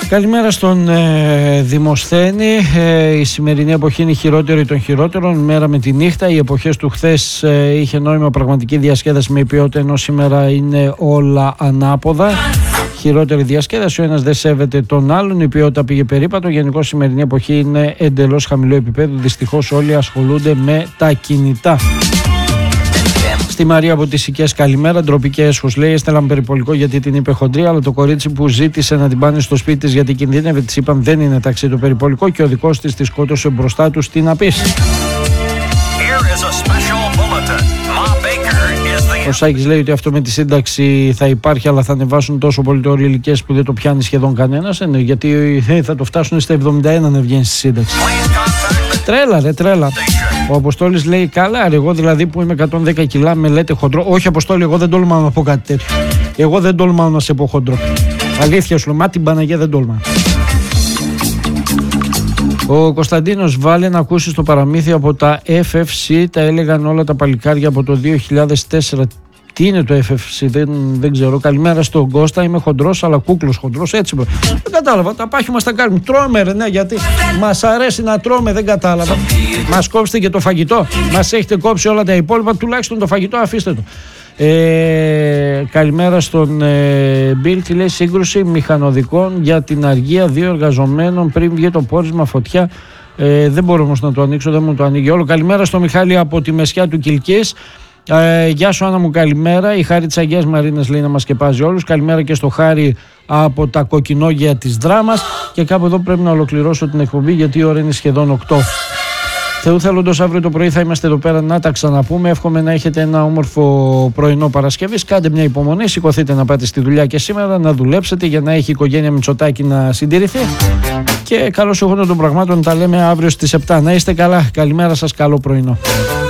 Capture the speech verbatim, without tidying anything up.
Καλημέρα στον ε, Δημοσθένη. Ε, η σημερινή εποχή είναι η χειρότερη των χειρότερων, μέρα με τη νύχτα. Οι εποχές του χθες ε, είχε νόημα πραγματική διασκέδαση με ποιότητα, ενώ σήμερα είναι όλα ανάποδα. Χειρότερη διασκέδαση, ο ένας δεν σέβεται τον άλλον, η ποιότητα πήγε περίπατο. Γενικώς η σημερινή εποχή είναι εντελώς χαμηλό επίπεδο. Δυστυχώς όλοι ασχολούνται με τα κινητά. Στη Μαρία από τις Σικές, καλημέρα. Ντροπή και έσχος, λέει. Έστελαν περιπολικό γιατί την είπε χοντρή, αλλά το κορίτσι που ζήτησε να την πάνε στο σπίτι της γιατί κινδύνευε, της είπαν δεν είναι ταξί το περιπολικό και ο δικός της τη σκότωσε μπροστά τους. Τι να πεις. Ο Σάκης λέει ότι αυτό με τη σύνταξη θα υπάρχει, αλλά θα ανεβάσουν τόσο πολύ το όριο ηλικίας που δεν το πιάνει σχεδόν κανένας. Ε, γιατί θα το φτάσουν στα εβδομήντα ένα να βγαίνει στη σύνταξη. Τρέλα, ρε, τρέλα. Ο Αποστόλης λέει: καλά, ρε, εγώ δηλαδή που είμαι εκατόν δέκα κιλά με λέτε χοντρό. Όχι, Αποστόλη, εγώ δεν τόλμαω να πω κάτι τέτοιο. Εγώ δεν τόλμαω να σε πω χοντρό. Αλήθεια σου λέω, μα την Παναγία δεν τόλμαω. Ο Κωνσταντίνος, βάλε να ακούσεις το παραμύθι από τα εφ εφ σι. Τα έλεγαν όλα τα παλικάρια από το δύο χιλιάδες τέσσερα. Τι είναι το εφ εφ σι, δεν, δεν ξέρω. Καλημέρα στον Κώστα, είμαι χοντρός αλλά κούκλος χοντρός. Έτσι δεν κατάλαβα. Τα πάχη μας τα κάνουμε. Τρώμε, ρε, ναι, γιατί μας αρέσει να τρώμε, δεν κατάλαβα. Μας κόψετε και το φαγητό. Μας έχετε κόψει όλα τα υπόλοιπα. Τουλάχιστον το φαγητό αφήστε το. Ε, καλημέρα στον ε, Μπιλ. Τι λέει, σύγκρουση μηχανοδικών για την αργία δύο εργαζομένων πριν βγει το πόρισμα, φωτιά. Ε, δεν μπορώ όμως να το ανοίξω, δεν μου το ανοίγει όλο. Καλημέρα στο Μιχάλη από τη Μεσιά του Κιλκής. Ε, γεια σου Άννα μου, καλημέρα. Η Χάρη της Αγίας Μαρίνας λέει να μας σκεπάζει όλους. Καλημέρα και στο Χάρη από τα κοκκινόγια της Δράμας. Και κάπου εδώ πρέπει να ολοκληρώσω την εκπομπή γιατί η ώρα είναι σχεδόν οκτώ. Θεού θέλοντος, αύριο το πρωί θα είμαστε εδώ πέρα να τα ξαναπούμε. Εύχομαι να έχετε ένα όμορφο πρωινό Παρασκευής. Κάντε μια υπομονή, σηκωθείτε να πάτε στη δουλειά και σήμερα, να δουλέψετε για να έχει η οικογένεια Μητσοτάκη να συντηρηθεί. Και καλώς εχόντων των πραγμάτων, τα λέμε αύριο στις επτά. Να είστε καλά. Καλημέρα σας, καλό πρωινό.